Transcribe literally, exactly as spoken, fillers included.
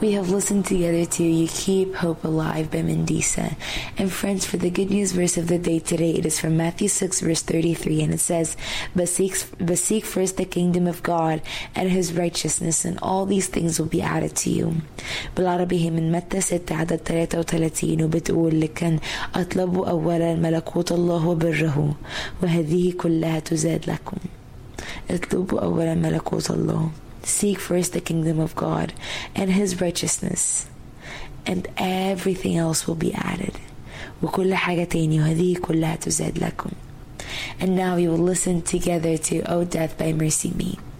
We have listened together to You Keep Hope Alive by Mandisa. And friends, for the good news verse of the day today, it is from Matthew six verse thirty-three, and it says, but seek, but seek first the kingdom of God and His righteousness, and all these things will be added to you. بالعربي هي من متى ستة عدد ثلاثة وثلاثين، وبتقول لكن أطلبوا أولا ملكوت الله وبره وهذه كلها تزاد لكم. اطلبوا أولا ملكوت الله. Seek first the kingdom of God and His righteousness, and everything else will be added. وكل حاجة تاني وهذه كلها تزاد لكم. And now we will listen together to O Death by Mercy Me.